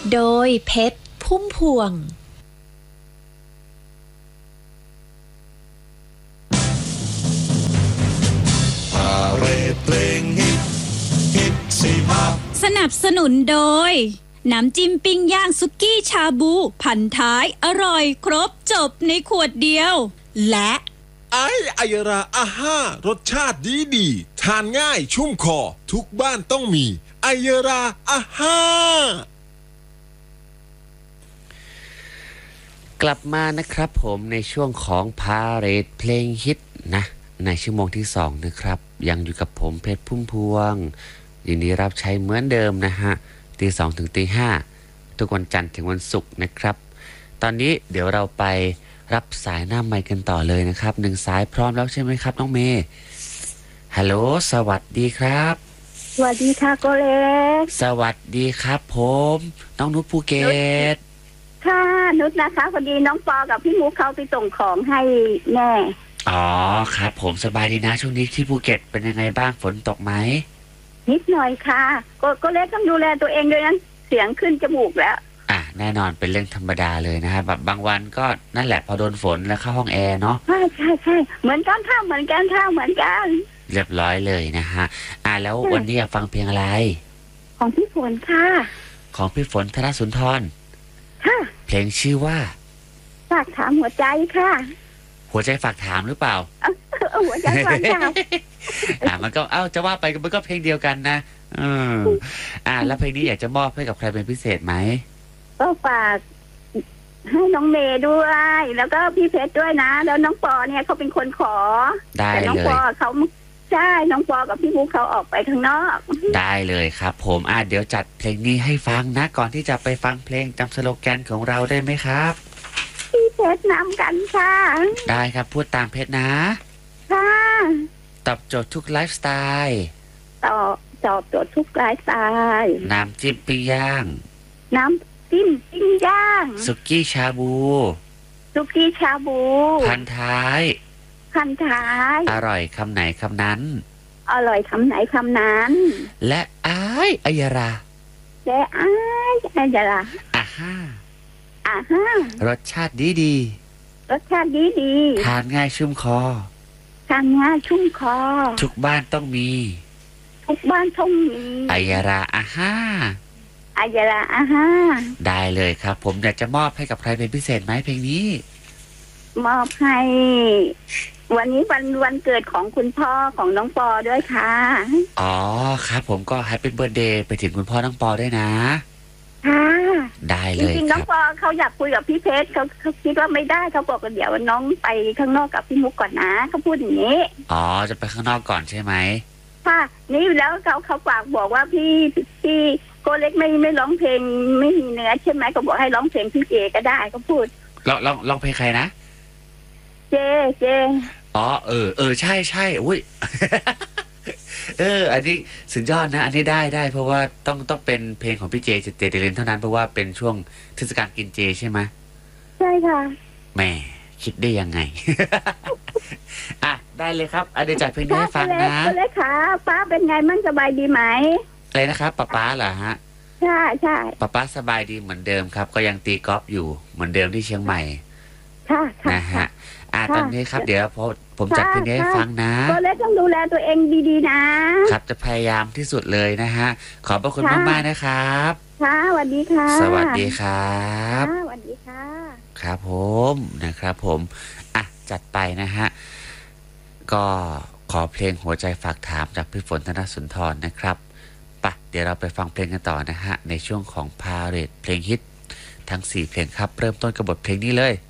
โดยเพชรพุ่มพวงเพลงฮิตสิมาสนับสนุนโดยน้ำจิ้มปิ้งย่างสุกี้ชาบูพันท้ายอร่อยครบจบในขวดเดียวและไอยราอาห้ารสชาติดีทานง่ายชุ่มคอทุกบ้านต้องมีไอยราอาห้ากลับมานะครับผมในช่วงของพาเหรดเพลงฮิตนะในชั่วโมงที่2นะครับยังอยู่กับผมเพชรพุ่มพวงยินดีรับใช้เหมือนเดิมนะฮะตี 2 ถึงตี 5ทุกวันจันทร์ถึงวันศุกร์นะครับตอนนี้เดี๋ยวเราไปรับสายหน้าไมค์กันต่อเลยนะครับ1สายพร้อมแล้วใช่ไหมครับน้องเมย์ฮัลโหลสวัสดีครับสวัสดีค่ะโกเล็กสวัสดีครับผมน้องนุชภูเก็ตค่ะนุชนะคะพอดีน้องปอกับพี่มุกเขาไปส่งของให้แม่อ๋อครับผมสบายดีนะช่วงนี้ที่ภูเก็ตเป็นยังไงบ้างฝนตกไหมนิดหน่อยค่ะโกเล็กต้องดูแลตัวเองด้วยนั้นเสียงขึ้นจมูกแล้วแน่นอนเป็นเรื่องธรรมดาเลยนะครับแบบบางวันก็นั่นแหละพอโดนฝนแล้วเข้าห้องแอร์เนาะใช่เหมือนกันค่ะเหมือนกันเรียบร้อยเลยนะฮะแล้ววันนี้อยากฟังเพลงอะไรของพี่ฝนค่ะของพี่ฝนธนสุนทรค่ะเพลงชื่อว่าฝากถามหัวใจค่ะหัวใจฝากถามหรือเปล่าหัวใจฝากถามมันก็จะว่าไปมันก็เพลงเดียวกันนะแล้วเพลงนี้อยากจะมอบให้กับใครเป็นพิเศษไหมก็ฝากให้น้องเมย์ด้วยแล้วก็พี่เพชรด้วยนะแล้วน้องปอเนี่ยเขาเป็นคนขอแต่น้องปอเขาใช่น้องปอกับพี่มุกเขาออกไปข้างนอกได้เลยครับผมเดี๋ยวจัดเพลงนี้ให้ฟังนะก่อนที่จะไปฟังเพลงจำสโลแกนของเราได้ไหมครับพี่เพชรนำกันค่ะได้ครับพูดตามเพชรนะค่ะตอบโจทย์ทุกไลฟ์สไตล์ตอบโจทย์ทุกไลฟ์สไตล์น้ำจิ้มปิ้งย่างน้ำจิ้มปิ้งย่างสุกี้ชาบูพันท้ายอร่อยคำไหนคำนั้นอร่อยคำไหนคำนั้นและอัยราและอัยราอาห้ารสชาติดีทานง่ายชุ่มคอทุกบ้านต้องมีอัยราอาห้าได้เลยครับผมอยากจะมอบให้กับใครเป็นพิเศษไหมเพลงนี้มอบให้วันนี้วันเกิดของคุณพ่อของน้องปอด้วยค่ะอ๋อครับผมก็แฮปปี้เบิร์ธเดย์ไปถึงคุณพ่อน้องปอด้วยนะค่ะได้เลยจริงๆน้องปอเขาอยากคุยกับพี่เพชรเขาคิดว่าไม่ได้เขาบอกว่าเดี๋ยวน้องไปข้างนอกกับพี่มุกก่อนนะเขาพูดอย่างนี้จะไปข้างนอกก่อนใช่ไหมค่ะนี่แล้วเขาฝากบอกว่าพี่โกเล็กไม่ร้องเพลงไม่มีเนื้อใช่ไหมเขาบอกให้ร้องเพลงพี่เจก็ได้เขาพูดร้องเพลงใครนะเจใช่อุ้ย อันนี้สุดยอดนะอันนี้ได้เพราะว่าต้องเป็นเพลงของพี่เจเดลินเท่านั้นเพราะว่าเป็นช่วงเทศกาลกินเจใช่ไหมใช่ค่ะแม่คิดได้ยังไง ได้เลยครับเดี๋ยวจัดเพลงนี้ให้ฟังนะเลยค่ะป้าเป็นไงมั่งสบายดีไหมอะไรนะครับป้าเหรอฮะใช่ป้าสบายดีเหมือนเดิมครับก็ยังตีกอล์ฟอยู่เหมือนเดิมที่เชียงใหม่ค่ะนะฮะตอนนี้ครับเดี๋ยวผมจัดเพลงนี้ให้ฟังนะก็เลยต้องดูแลตัวเองดีๆนะครับจะพยายามที่สุดเลยนะฮะขอบพระคุณมากๆนะครับค่ะสวัสดีค่ะสวัสดีครับสวัสดีค่ะครับผมนะครับผมจัดไปนะฮะก็ขอเพลงหัวใจฝากถามจากพี่ฝนธนสุนทรนะครับเดี๋ยวเราไปฟังเพลงกันต่อนะฮะในช่วงของพาเหรดเพลงฮิตทั้ง4เพลงครับเริ่มต้นกับบทเพลงนี้เลย